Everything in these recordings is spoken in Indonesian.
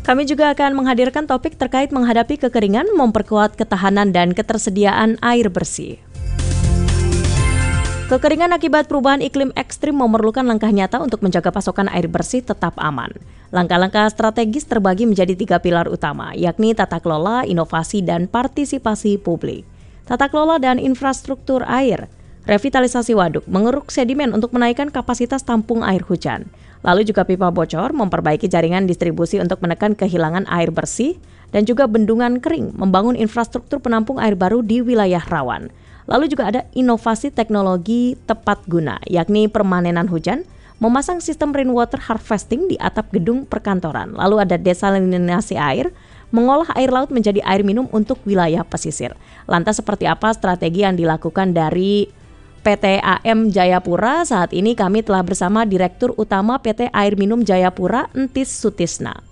Kami juga akan menghadirkan topik terkait menghadapi kekeringan, memperkuat ketahanan dan ketersediaan air bersih. Kekeringan akibat perubahan iklim ekstrim memerlukan langkah nyata untuk menjaga pasokan air bersih tetap aman. Langkah-langkah strategis terbagi menjadi 3 pilar utama, yakni tata kelola, inovasi, dan partisipasi publik. Tata kelola dan infrastruktur air, revitalisasi waduk, mengeruk sedimen untuk menaikkan kapasitas tampung air hujan. Lalu juga pipa bocor, memperbaiki jaringan distribusi untuk menekan kehilangan air bersih, dan juga bendungan kering, membangun infrastruktur penampung air baru di wilayah rawan. Lalu juga ada inovasi teknologi tepat guna, yakni permanenan hujan, memasang sistem rainwater harvesting di atap gedung perkantoran. Lalu ada desalinasi air, mengolah air laut menjadi air minum untuk wilayah pesisir. Lantas seperti apa strategi yang dilakukan dari PT AM Jayapura? Saat ini kami telah bersama Direktur Utama PT Air Minum Jayapura, Entis Sutisna.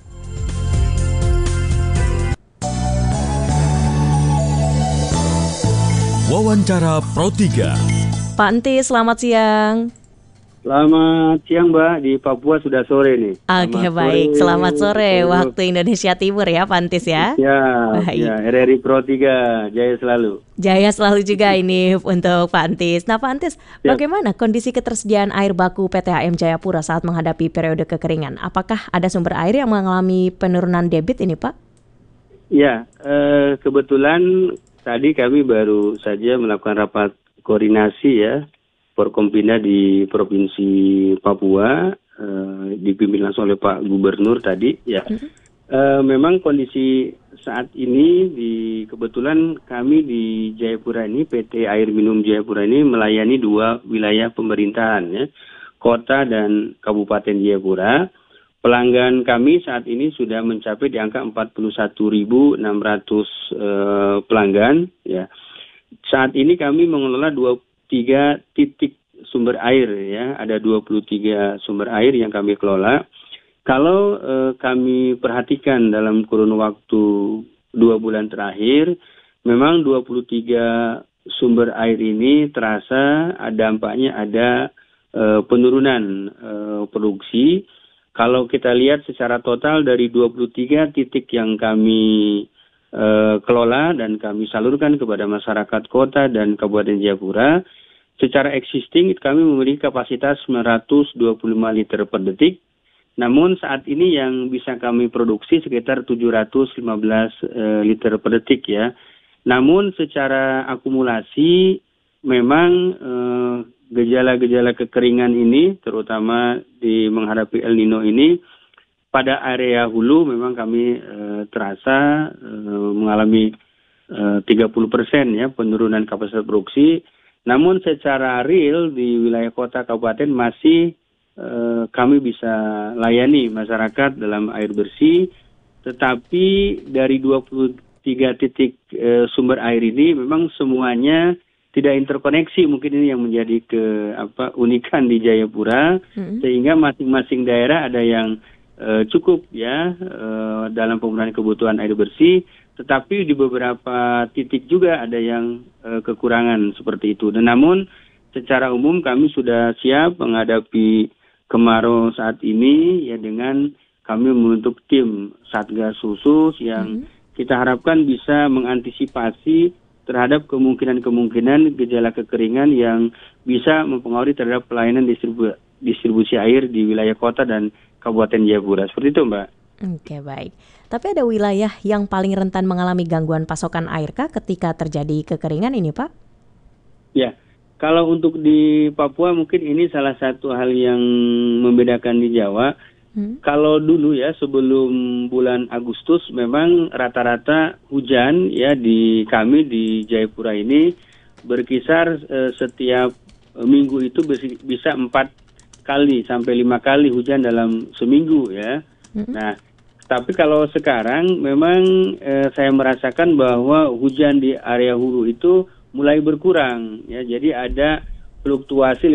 Wawancara Pro 3. Pak Entis, selamat siang. Selamat siang Mbak, di Papua sudah sore nih. Oke, baik, selamat sore waktu Indonesia Timur ya Pak Entis ya. Ya, RRI Pro 3, jaya selalu. Jaya selalu juga ini untuk Pak Entis. Nah Pak Entis, bagaimana kondisi ketersediaan air baku PT AM Jayapura saat menghadapi periode kekeringan? Apakah ada sumber air yang mengalami penurunan debit ini Pak? Ya, kebetulan tadi kami baru saja melakukan rapat koordinasi ya, Forkompinda di Provinsi Papua, dipimpin langsung oleh Pak Gubernur tadi ya. Memang kondisi saat ini kebetulan kami di Jayapura ini, PT Air Minum Jayapura ini melayani 2 wilayah pemerintahan ya, Kota dan Kabupaten Jayapura. Pelanggan kami saat ini sudah mencapai di angka 41.600 pelanggan ya. Saat ini kami mengelola 23 titik sumber air ya, ada 23 sumber air yang kami kelola. Kalau kami perhatikan dalam kurun waktu 2 bulan terakhir, memang 23 sumber air ini terasa dampaknya ada penurunan produksi. Kalau kita lihat secara total dari 23 titik yang kami kelola dan kami salurkan kepada masyarakat kota dan Kabupaten Jayapura, secara existing kami memiliki kapasitas 925 liter per detik. Namun saat ini yang bisa kami produksi sekitar 715 liter per detik ya. Namun secara akumulasi memang gejala-gejala kekeringan ini, terutama di menghadapi El Nino ini, pada area hulu memang kami terasa mengalami 30% ya penurunan kapasitas produksi. Namun secara real di wilayah kota kabupaten masih kami bisa layani masyarakat dalam air bersih. Tetapi dari 23 titik sumber air ini memang semuanya tidak interkoneksi, mungkin ini yang menjadi keunikan di Jayapura, sehingga masing-masing daerah ada yang cukup ya dalam pemenuhan kebutuhan air bersih, tetapi di beberapa titik juga ada yang kekurangan seperti itu. Dan namun secara umum kami sudah siap menghadapi kemarau saat ini ya, dengan kami membentuk tim Satgas khusus yang kita harapkan bisa mengantisipasi terhadap kemungkinan-kemungkinan gejala kekeringan yang bisa mempengaruhi terhadap pelayanan distribusi air di wilayah kota dan Kabupaten Jayapura. Seperti itu, Mbak. Oke, baik. Tapi ada wilayah yang paling rentan mengalami gangguan pasokan air kah ketika terjadi kekeringan ini, Pak? Ya, kalau untuk di Papua mungkin ini salah satu hal yang membedakan di Jawa. Kalau dulu ya sebelum bulan Agustus memang rata-rata hujan ya di kami di Jayapura ini berkisar setiap minggu itu bisa 4 kali sampai 5 kali hujan dalam seminggu ya. Nah, tapi kalau sekarang memang saya merasakan bahwa hujan di area hulu itu mulai berkurang ya. Jadi ada fluktuasi